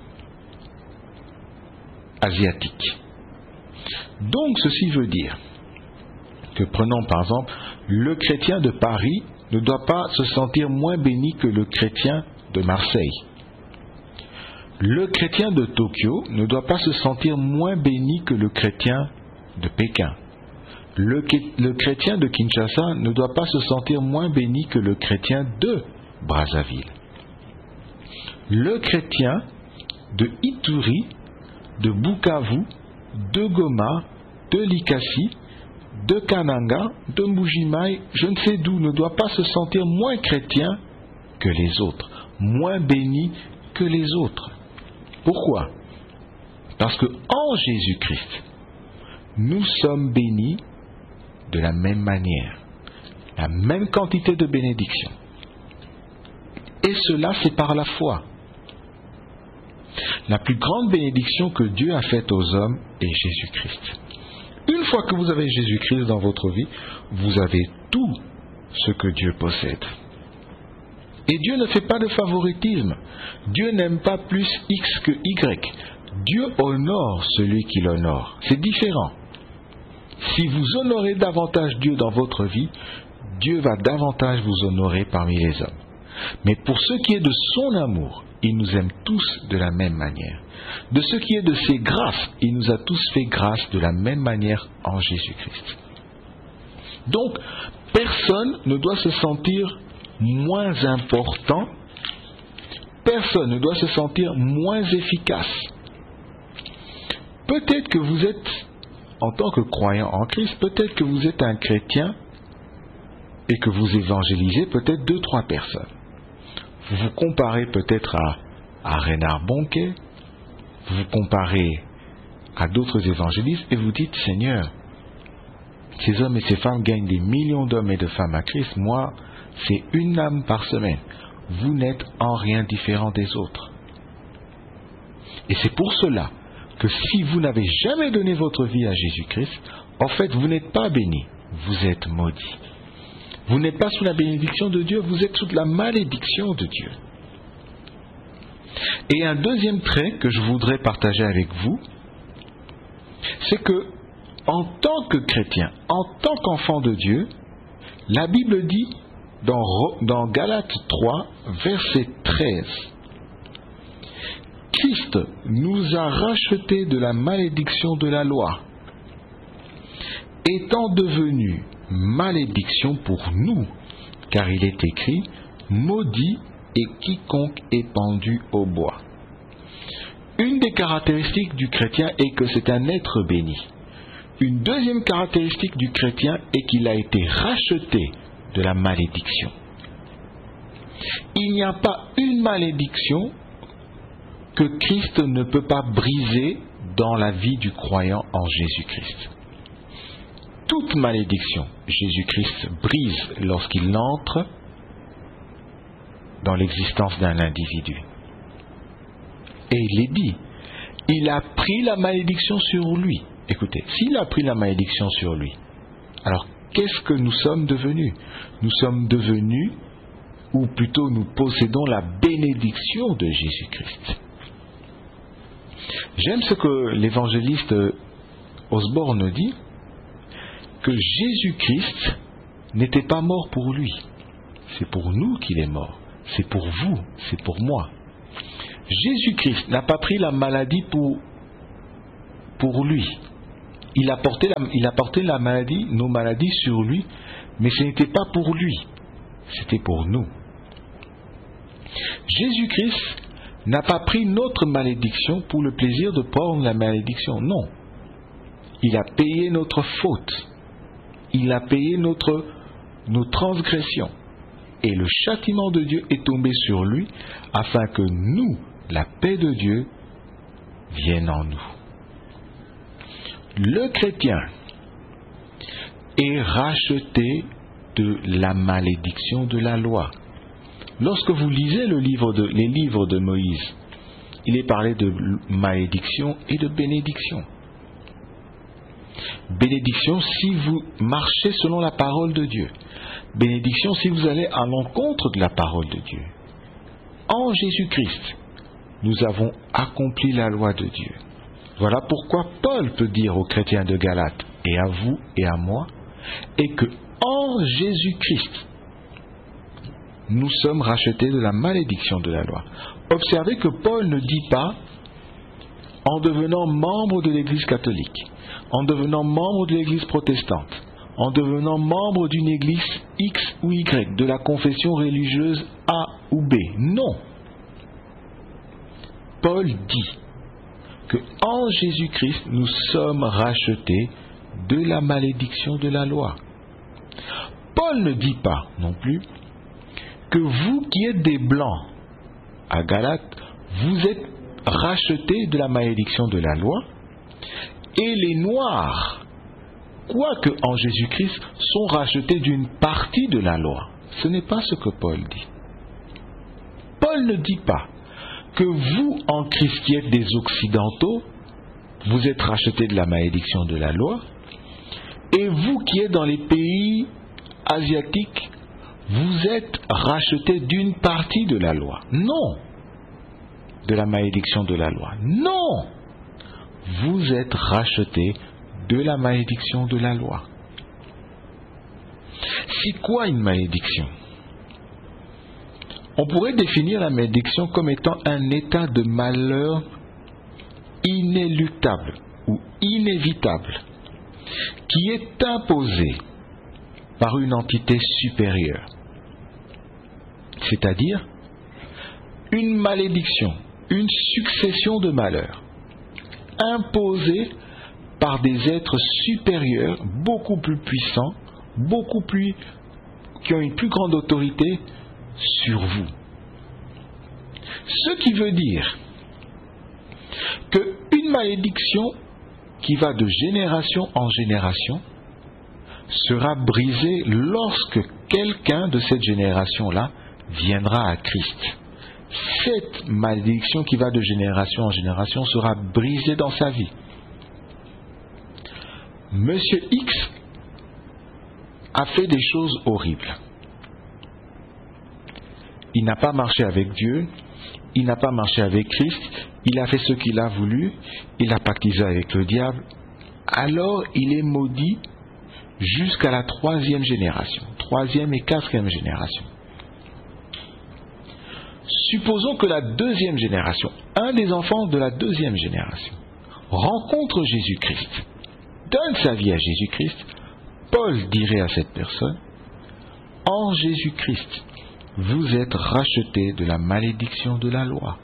asiatique. Donc ceci veut dire que, prenons par exemple, le chrétien de Paris ne doit pas se sentir moins béni que le chrétien de Marseille. Le chrétien de Tokyo ne doit pas se sentir moins béni que le chrétien de Pékin. Le chrétien de Kinshasa ne doit pas se sentir moins béni que le chrétien de Brazzaville. Le chrétien de Ituri, de Bukavu, de Goma, de Likasi, de Kananga, de Mbujimaï, je ne sais d'où, ne doit pas se sentir moins chrétien que les autres, moins béni que les autres. Pourquoi? Parce que en Jésus-Christ, nous sommes bénis de la même manière, la même quantité de bénédiction. Et cela, c'est par la foi. La plus grande bénédiction que Dieu a faite aux hommes est Jésus-Christ. Une fois que vous avez Jésus-Christ dans votre vie, vous avez tout ce que Dieu possède. Et Dieu ne fait pas de favoritisme. Dieu n'aime pas plus X que Y. Dieu honore celui qui l'honore. C'est différent. Si vous honorez davantage Dieu dans votre vie, Dieu va davantage vous honorer parmi les hommes. Mais pour ce qui est de son amour, il nous aime tous de la même manière. De ce qui est de ses grâces, il nous a tous fait grâce de la même manière en Jésus-Christ. Donc, personne ne doit se sentir moins important, personne ne doit se sentir moins efficace. Peut-être que vous êtes, en tant que croyant en Christ, peut-être que vous êtes un chrétien et que vous évangélisez peut-être 2-3 personnes. Vous vous comparez peut-être à Reinhard Bonnke, vous vous comparez à d'autres évangélistes et vous dites, Seigneur, ces hommes et ces femmes gagnent des millions d'hommes et de femmes à Christ, moi, c'est une âme par semaine. Vous n'êtes en rien différent des autres. Et c'est pour cela que si vous n'avez jamais donné votre vie à Jésus-Christ, en fait, vous n'êtes pas béni, vous êtes maudit. Vous n'êtes pas sous la bénédiction de Dieu, vous êtes sous la malédiction de Dieu. Et un deuxième trait que je voudrais partager avec vous, c'est que, en tant que chrétien, en tant qu'enfant de Dieu, la Bible dit dans Galates 3, verset 13, Christ nous a rachetés de la malédiction de la loi, étant devenu malédiction pour nous, car il est écrit, maudit est quiconque est pendu au bois. Une des caractéristiques du chrétien est que c'est un être béni. Une deuxième caractéristique du chrétien est qu'il a été racheté de la malédiction. Il n'y a pas une malédiction que Christ ne peut pas briser dans la vie du croyant en Jésus-Christ. Toute malédiction, Jésus-Christ brise lorsqu'il entre dans l'existence d'un individu. Et il est dit, il a pris la malédiction sur lui. Écoutez, s'il a pris la malédiction sur lui, alors qu'est-ce que nous sommes devenus? Nous sommes devenus, ou plutôt nous possédons la bénédiction de Jésus-Christ. J'aime ce que l'évangéliste Osborne dit, que Jésus-Christ n'était pas mort pour lui. C'est pour nous qu'il est mort. C'est pour vous, c'est pour moi. Jésus-Christ n'a pas pris la maladie pour lui. Il a porté la maladie, nos maladies sur lui, mais ce n'était pas pour lui, c'était pour nous. Jésus-Christ n'a pas pris notre malédiction pour le plaisir de prendre la malédiction, non. Il a payé notre faute, il a payé nos transgressions, et le châtiment de Dieu est tombé sur lui, afin que nous, la paix de Dieu, vienne en nous. Le chrétien est racheté de la malédiction de la loi. Lorsque vous lisez les livres de Moïse, il est parlé de malédiction et de bénédiction. Bénédiction si vous marchez selon la parole de Dieu. Bénédiction si vous allez à l'encontre de la parole de Dieu. En Jésus-Christ, nous avons accompli la loi de Dieu. Voilà pourquoi Paul peut dire aux chrétiens de Galate, et à vous et à moi, et que en Jésus-Christ, nous sommes rachetés de la malédiction de la loi. Observez que Paul ne dit pas en devenant membre de l'Église catholique, en devenant membre de l'Église protestante, en devenant membre d'une Église X ou Y, de la confession religieuse A ou B. Non. Paul dit que en Jésus-Christ, nous sommes rachetés de la malédiction de la loi. Paul ne dit pas non plus que vous qui êtes des blancs à Galate, vous êtes rachetés de la malédiction de la loi, et les noirs, quoique en Jésus-Christ, sont rachetés d'une partie de la loi. Ce n'est pas ce que Paul dit. Paul ne dit pas que vous, en Christ qui êtes des occidentaux, vous êtes rachetés de la malédiction de la loi, et vous qui êtes dans les pays asiatiques, vous êtes rachetés d'une partie de la loi. Non. De la malédiction de la loi. Non. Vous êtes rachetés de la malédiction de la loi. C'est quoi une malédiction? On pourrait définir la malédiction comme étant un état de malheur inéluctable ou inévitable qui est imposé par une entité supérieure. C'est-à-dire une malédiction, une succession de malheurs imposée par des êtres supérieurs, beaucoup plus puissants, qui ont une plus grande autorité sur vous. Ce qui veut dire qu'une malédiction qui va de génération en génération sera brisée lorsque quelqu'un de cette génération-là viendra à Christ. Cette malédiction qui va de génération en génération sera brisée dans sa vie. Monsieur X a fait des choses horribles. Il n'a pas marché avec Dieu, il n'a pas marché avec Christ, il a fait ce qu'il a voulu, il a pactisé avec le diable. Alors il est maudit jusqu'à la 3e génération, 3e et 4e génération. Supposons que la 2e génération, un des enfants de la 2e génération, rencontre Jésus-Christ, donne sa vie à Jésus-Christ. Paul dirait à cette personne, en Jésus-Christ, vous êtes rachetés de la malédiction de la loi.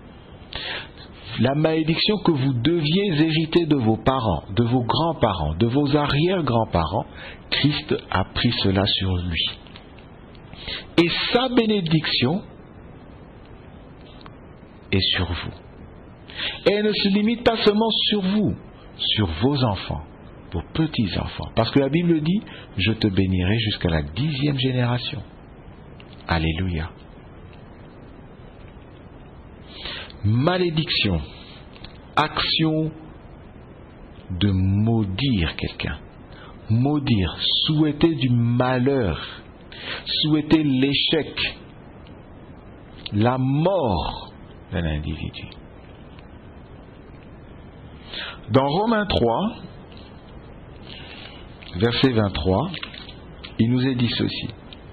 La malédiction que vous deviez hériter de vos parents, de vos grands-parents, de vos arrière-grands-parents, Christ a pris cela sur lui. Et sa bénédiction est sur vous. Et elle ne se limite pas seulement sur vous, sur vos enfants, vos petits-enfants. Parce que la Bible dit, je te bénirai jusqu'à la 10e génération. Alléluia. Malédiction, action de maudire quelqu'un. Maudire, souhaiter du malheur, souhaiter l'échec, la mort d'un individu. Dans Romains 3, verset 23, il nous est dit ceci.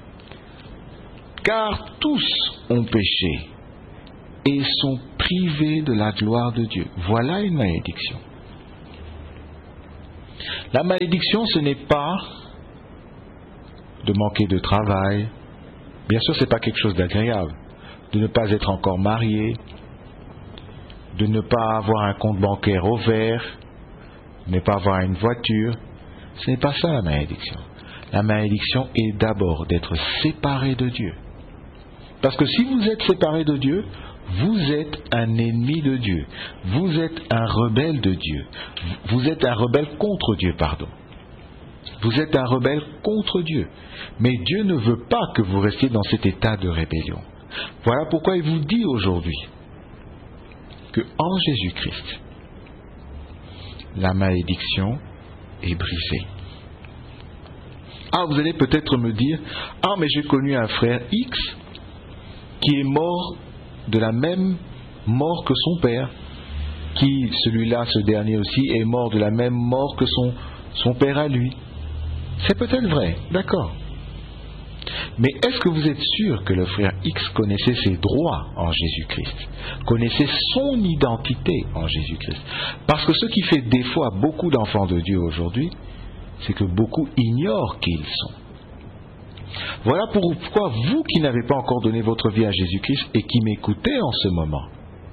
Car tous ont péché et sont privés de la gloire de Dieu. Voilà une malédiction. La malédiction, ce n'est pas de manquer de travail. Bien sûr, ce n'est pas quelque chose d'agréable. De ne pas être encore marié, de ne pas avoir un compte bancaire au vert, de ne pas avoir une voiture. Ce n'est pas ça la malédiction. La malédiction est d'abord d'être séparé de Dieu. Parce que si vous êtes séparé de Dieu, vous êtes un ennemi de Dieu. Vous êtes un rebelle de Dieu. Vous êtes un rebelle contre Dieu, pardon. Vous êtes un rebelle contre Dieu. Mais Dieu ne veut pas que vous restiez dans cet état de rébellion. Voilà pourquoi il vous dit aujourd'hui que en Jésus-Christ, la malédiction est brisée. Ah, vous allez peut-être me dire, ah, mais j'ai connu un frère X qui est mort de la même mort que son père, qui, celui-là, ce dernier aussi, est mort de la même mort que son père à lui. C'est peut-être vrai, d'accord. Mais est-ce que vous êtes sûr que le frère X connaissait ses droits en Jésus-Christ, connaissait son identité en Jésus-Christ? Parce que ce qui fait défaut à beaucoup d'enfants de Dieu aujourd'hui, c'est que beaucoup ignorent qui ils sont. Voilà pourquoi vous qui n'avez pas encore donné votre vie à Jésus-Christ et qui m'écoutez en ce moment,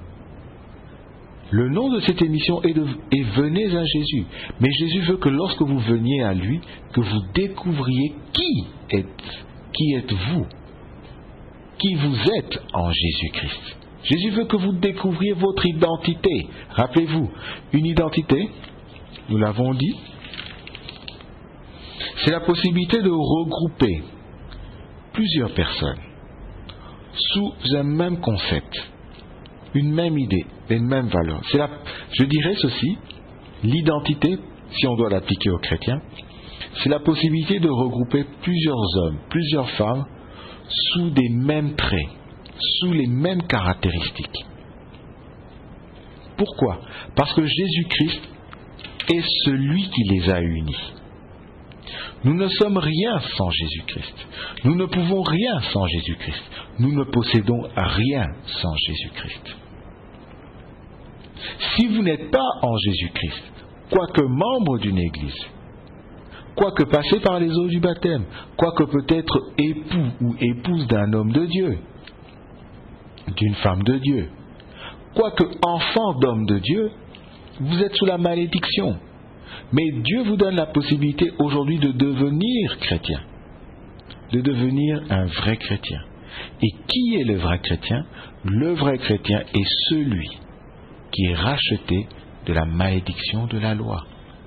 le nom de cette émission est Venez à Jésus. Mais Jésus veut que lorsque vous veniez à lui, que vous découvriez qui êtes-vous, qui vous êtes en Jésus-Christ. Jésus veut que vous découvriez votre identité. Rappelez-vous, une identité, nous l'avons dit, c'est la possibilité de regrouper plusieurs personnes sous un même concept, une même idée, une même valeur. Je dirais ceci, l'identité, si on doit l'appliquer aux chrétiens, c'est la possibilité de regrouper plusieurs hommes, plusieurs femmes sous des mêmes traits, sous les mêmes caractéristiques. Pourquoi? Parce que Jésus-Christ est celui qui les a unis. Nous ne sommes rien sans Jésus-Christ. Nous ne pouvons rien sans Jésus-Christ. Nous ne possédons rien sans Jésus-Christ. Si vous n'êtes pas en Jésus-Christ, quoique membre d'une église, quoique passé par les eaux du baptême, quoique peut-être époux ou épouse d'un homme de Dieu, d'une femme de Dieu, quoique enfant d'homme de Dieu, vous êtes sous la malédiction. Mais Dieu vous donne la possibilité aujourd'hui de devenir chrétien, de devenir un vrai chrétien. Et qui est le vrai chrétien? Le vrai chrétien est celui qui est racheté de la malédiction de la loi.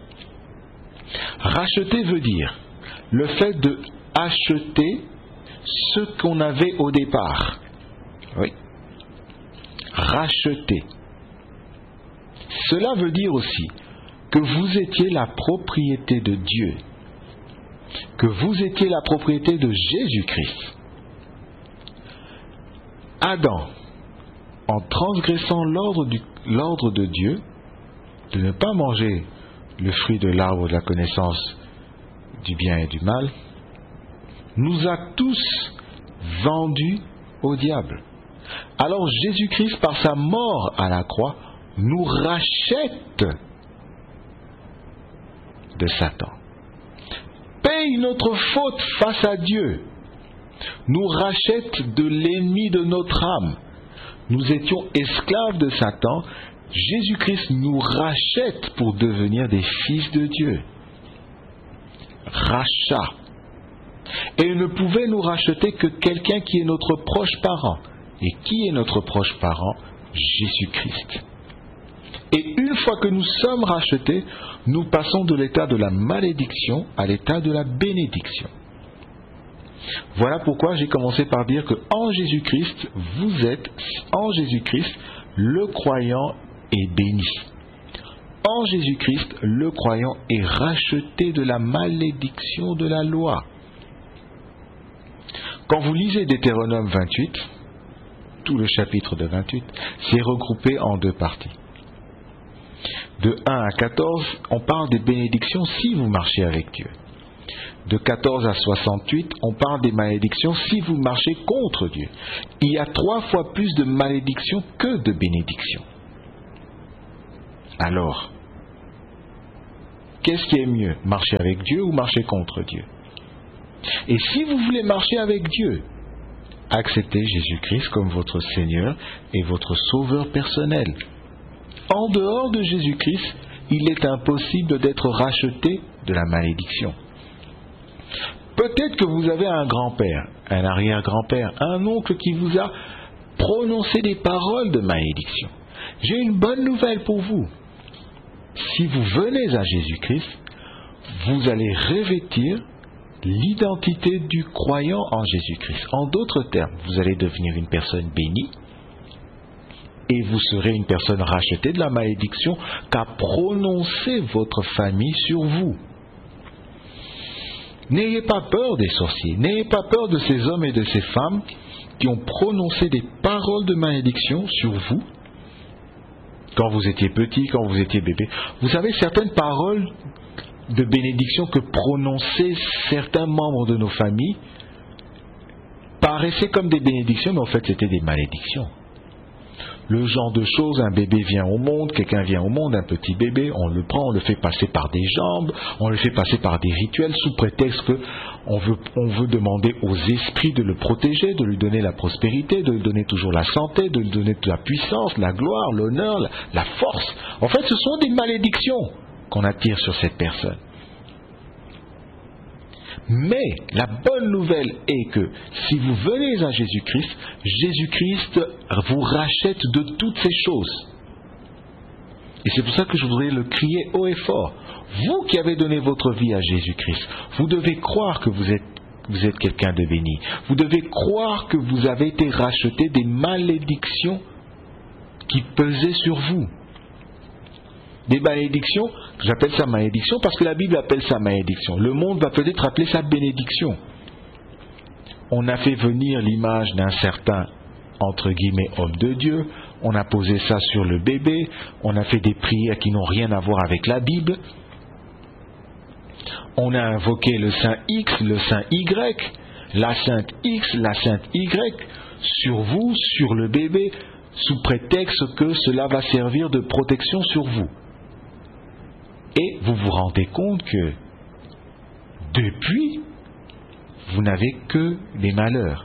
Racheter veut dire le fait de acheter ce qu'on avait au départ. Oui. Racheter. Cela veut dire aussi que vous étiez la propriété de Dieu, que vous étiez la propriété de Jésus-Christ. Adam, en transgressant l'ordre de Dieu, de ne pas manger le fruit de l'arbre de la connaissance du bien et du mal, nous a tous vendus au diable. Alors Jésus-Christ, par sa mort à la croix, nous rachète de Satan, paye notre faute face à Dieu, nous rachète de l'ennemi de notre âme. Nous étions esclaves de Satan, Jésus-Christ nous rachète pour devenir des fils de Dieu. Rachat. Et il ne pouvait nous racheter que quelqu'un qui est notre proche parent. Et qui est notre proche parent? Jésus-Christ. Et une fois que nous sommes rachetés, nous passons de l'état de la malédiction à l'état de la bénédiction. Voilà pourquoi j'ai commencé par dire que en Jésus-Christ, vous êtes, en Jésus-Christ, le croyant est béni. En Jésus-Christ, le croyant est racheté de la malédiction de la loi. Quand vous lisez Deutéronome 28, tout le chapitre de 28, c'est regroupé en deux parties. De 1 à 14, on parle des bénédictions si vous marchez avec Dieu. De 14 à 68, on parle des malédictions si vous marchez contre Dieu. Il y a 3 fois plus de malédictions que de bénédictions. Alors, qu'est-ce qui est mieux? Marcher avec Dieu ou marcher contre Dieu? Et si vous voulez marcher avec Dieu, acceptez Jésus-Christ comme votre Seigneur et votre Sauveur personnel. En dehors de Jésus-Christ, il est impossible d'être racheté de la malédiction. Peut-être que vous avez un grand-père, un arrière-grand-père, un oncle qui vous a prononcé des paroles de malédiction. J'ai une bonne nouvelle pour vous. Si vous venez à Jésus-Christ, vous allez revêtir l'identité du croyant en Jésus-Christ. En d'autres termes, vous allez devenir une personne bénie et vous serez une personne rachetée de la malédiction qu'a prononcé votre famille sur vous. N'ayez pas peur des sorciers, n'ayez pas peur de ces hommes et de ces femmes qui ont prononcé des paroles de malédiction sur vous quand vous étiez petit, quand vous étiez bébé. Vous savez, certaines paroles de bénédiction que prononçaient certains membres de nos familles paraissaient comme des bénédictions, mais en fait c'était des malédictions. Le genre de choses, un bébé vient au monde, quelqu'un vient au monde, un petit bébé, on le prend, on le fait passer par des jambes, on le fait passer par des rituels sous prétexte qu'on veut demander aux esprits de le protéger, de lui donner la prospérité, de lui donner toujours la santé, de lui donner la puissance, la gloire, l'honneur, la force. En fait, ce sont des malédictions qu'on attire sur cette personne. Mais la bonne nouvelle est que si vous venez à Jésus-Christ, Jésus-Christ vous rachète de toutes ces choses. Et c'est pour ça que je voudrais le crier haut et fort. Vous qui avez donné votre vie à Jésus-Christ, vous devez croire que vous êtes quelqu'un de béni. Vous devez croire que vous avez été racheté des malédictions qui pesaient sur vous. Des malédictions, j'appelle ça malédiction parce que la Bible appelle ça malédiction. Le monde va peut-être appeler ça bénédiction. On a fait venir l'image d'un certain, entre guillemets, homme de Dieu. On a posé ça sur le bébé. On a fait des prières qui n'ont rien à voir avec la Bible. On a invoqué le Saint X, le Saint Y, la Sainte X, la Sainte Y, sur vous, sur le bébé, sous prétexte que cela va servir de protection sur vous. Et vous vous rendez compte que depuis, vous n'avez que des malheurs.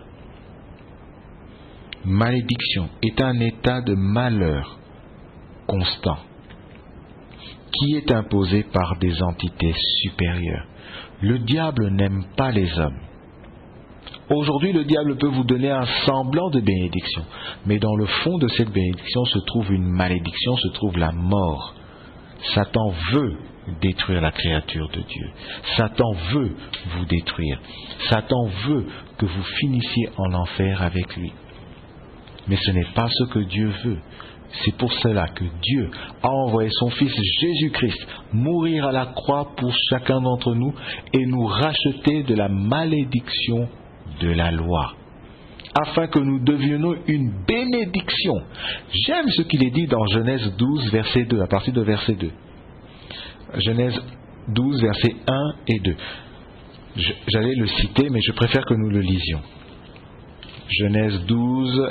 Malédiction est un état de malheur constant qui est imposé par des entités supérieures. Le diable n'aime pas les hommes. Aujourd'hui, le diable peut vous donner un semblant de bénédiction, mais dans le fond de cette bénédiction se trouve une malédiction, se trouve la mort. Satan veut détruire la créature de Dieu. Satan veut vous détruire. Satan veut que vous finissiez en enfer avec lui. Mais ce n'est pas ce que Dieu veut. C'est pour cela que Dieu a envoyé son Fils Jésus-Christ mourir à la croix pour chacun d'entre nous et nous racheter de la malédiction de la loi, afin que nous devenions une bénédiction. J'aime ce qu'il est dit dans Genèse 12, verset 2, à partir de verset 2. Genèse 12, versets 1 et 2. J'allais le citer, mais je préfère que nous le lisions. Genèse 12,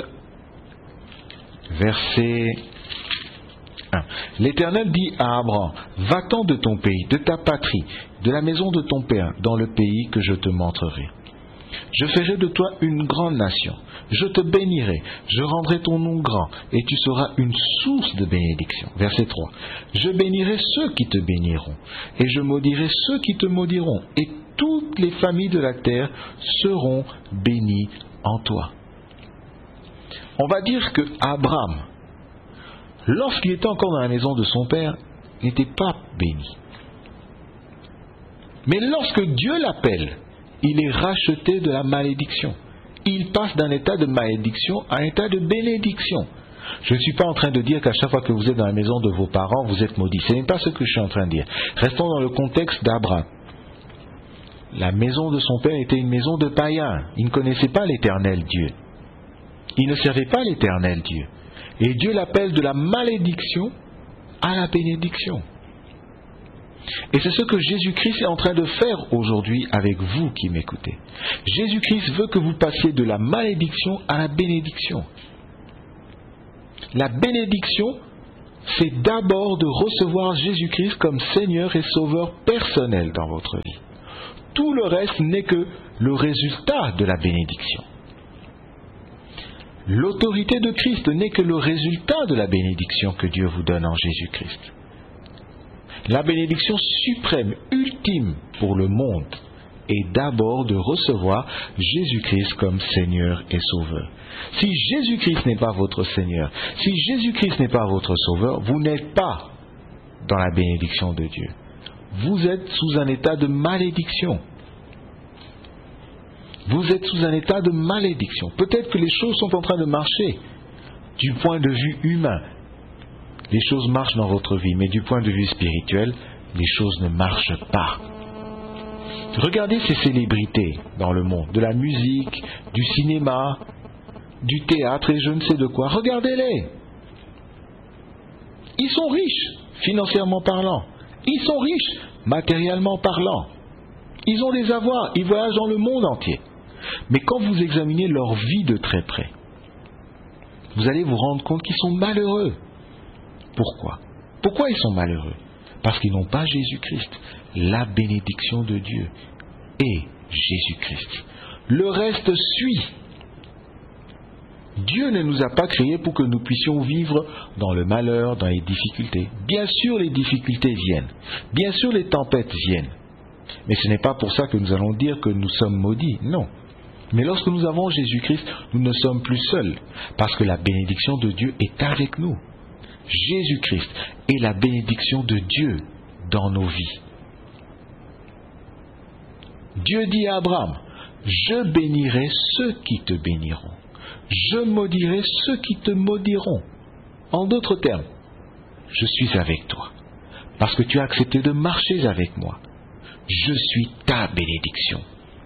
verset 1. L'Éternel dit à Abraham, va-t'en de ton pays, de ta patrie, de la maison de ton père, dans le pays que je te montrerai. Je ferai de toi une grande nation. Je te bénirai, je rendrai ton nom grand, et tu seras une source de bénédiction. Verset 3. Je bénirai ceux qui te béniront, et je maudirai ceux qui te maudiront, et toutes les familles de la terre seront bénies en toi. On va dire que Abraham, lorsqu'il était encore dans la maison de son père, n'était pas béni. Mais lorsque Dieu l'appelle, il est racheté de la malédiction. Il passe d'un état de malédiction à un état de bénédiction. Je ne suis pas en train de dire qu'à chaque fois que vous êtes dans la maison de vos parents, vous êtes maudit. Ce n'est pas ce que je suis en train de dire. Restons dans le contexte d'Abraham. La maison de son père était une maison de païens. Il ne connaissait pas l'Éternel Dieu. Il ne servait pas l'Éternel Dieu. Et Dieu l'appelle de la malédiction à la bénédiction. Et c'est ce que Jésus-Christ est en train de faire aujourd'hui avec vous qui m'écoutez. Jésus-Christ veut que vous passiez de la malédiction à la bénédiction. La bénédiction, c'est d'abord de recevoir Jésus-Christ comme Seigneur et Sauveur personnel dans votre vie. Tout le reste n'est que le résultat de la bénédiction. L'autorité de Christ n'est que le résultat de la bénédiction que Dieu vous donne en Jésus-Christ. La bénédiction suprême, ultime pour le monde, est d'abord de recevoir Jésus-Christ comme Seigneur et Sauveur. Si Jésus-Christ n'est pas votre Seigneur, si Jésus-Christ n'est pas votre Sauveur, vous n'êtes pas dans la bénédiction de Dieu. Vous êtes sous un état de malédiction. Vous êtes sous un état de malédiction. Peut-être que les choses sont en train de marcher du point de vue humain. Les choses marchent dans votre vie, mais du point de vue spirituel, les choses ne marchent pas. Regardez ces célébrités dans le monde, de la musique, du cinéma, du théâtre et je ne sais de quoi. Regardez-les. Ils sont riches, financièrement parlant. Ils sont riches, matériellement parlant. Ils ont des avoirs, ils voyagent dans le monde entier. Mais quand vous examinez leur vie de très près, vous allez vous rendre compte qu'ils sont malheureux. Pourquoi ? Pourquoi ils sont malheureux ? Parce qu'ils n'ont pas Jésus-Christ, la bénédiction de Dieu et Jésus-Christ. Le reste suit. Dieu ne nous a pas créés pour que nous puissions vivre dans le malheur, dans les difficultés. Bien sûr, les difficultés viennent. Bien sûr, les tempêtes viennent. Mais ce n'est pas pour ça que nous allons dire que nous sommes maudits. Non. Mais lorsque nous avons Jésus-Christ, nous ne sommes plus seuls. Parce que la bénédiction de Dieu est avec nous. Jésus-Christ est la bénédiction de Dieu dans nos vies. Dieu dit à Abraham, « Je bénirai ceux qui te béniront. Je maudirai ceux qui te maudiront. » En d'autres termes, je suis avec toi. Parce que tu as accepté de marcher avec moi. Je suis ta bénédiction.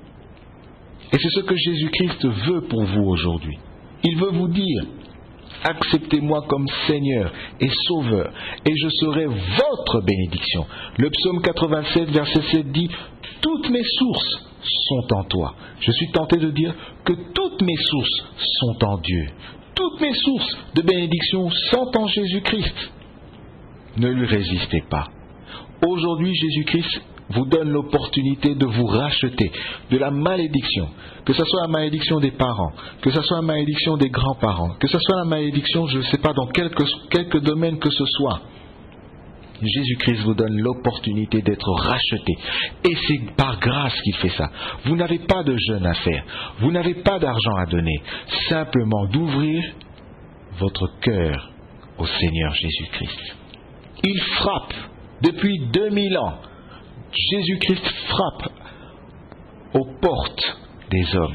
Et c'est ce que Jésus-Christ veut pour vous aujourd'hui. Il veut vous dire, acceptez-moi comme Seigneur et Sauveur, et je serai votre bénédiction. Le psaume 87, verset 7 dit, « Toutes mes sources sont en toi. » Je suis tenté de dire que toutes mes sources sont en Dieu. Toutes mes sources de bénédiction sont en Jésus-Christ. Ne lui résistez pas. Aujourd'hui, Jésus-Christ vous donne l'opportunité de vous racheter de la malédiction, que ce soit la malédiction des parents, que ce soit la malédiction des grands-parents, que ce soit la malédiction, je ne sais pas, dans quelque domaine que ce soit. Jésus-Christ vous donne l'opportunité d'être racheté. Et c'est par grâce qu'il fait ça. Vous n'avez pas de jeûne à faire. Vous n'avez pas d'argent à donner. Simplement d'ouvrir votre cœur au Seigneur Jésus-Christ. Il frappe depuis 2000 ans. Jésus-Christ frappe aux portes des hommes.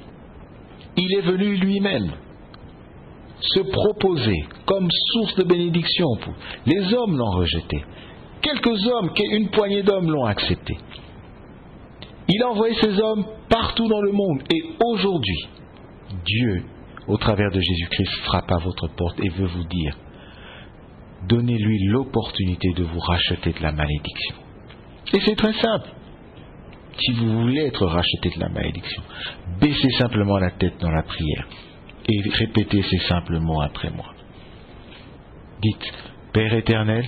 Il est venu lui-même se proposer comme source de bénédiction. Les hommes l'ont rejeté. Quelques hommes, une poignée d'hommes l'ont accepté. Il a envoyé ces hommes partout dans le monde. Et aujourd'hui, Dieu, au travers de Jésus-Christ, frappe à votre porte et veut vous dire, donnez-lui l'opportunité de vous racheter de la malédiction. Et c'est très simple. Si vous voulez être racheté de la malédiction, baissez simplement la tête dans la prière et répétez ces simples mots après moi. Dites, Père éternel,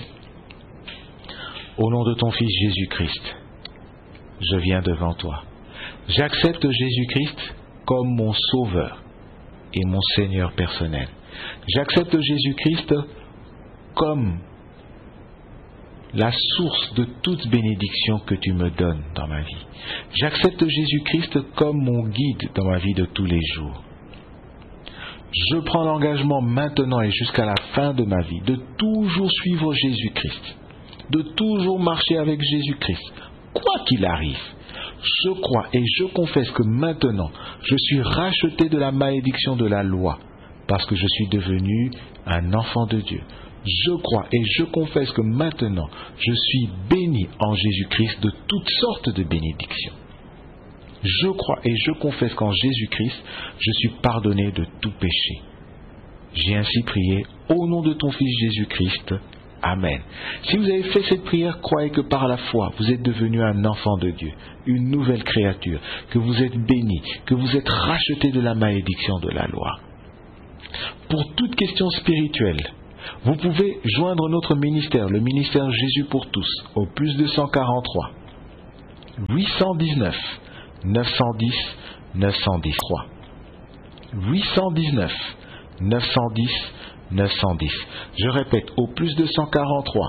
au nom de ton Fils Jésus-Christ, je viens devant toi. J'accepte Jésus-Christ comme mon Sauveur et mon Seigneur personnel. J'accepte Jésus-Christ comme la source de toute bénédiction que tu me donnes dans ma vie. J'accepte Jésus-Christ comme mon guide dans ma vie de tous les jours. Je prends l'engagement maintenant et jusqu'à la fin de ma vie de toujours suivre Jésus-Christ, de toujours marcher avec Jésus-Christ, quoi qu'il arrive. Je crois et je confesse que maintenant, je suis racheté de la malédiction de la loi, parce que je suis devenu un enfant de Dieu. Je crois et je confesse que maintenant, je suis béni en Jésus-Christ de toutes sortes de bénédictions. Je crois et je confesse qu'en Jésus-Christ, je suis pardonné de tout péché. J'ai ainsi prié au nom de ton Fils Jésus-Christ. Amen. Si vous avez fait cette prière, croyez que par la foi, vous êtes devenu un enfant de Dieu, une nouvelle créature, que vous êtes béni, que vous êtes racheté de la malédiction de la loi. Pour toute question spirituelle, Vous pouvez joindre notre ministère, le ministère Jésus pour tous, au plus 243 819 910 910 3. 819 910 910. Je répète, au plus 243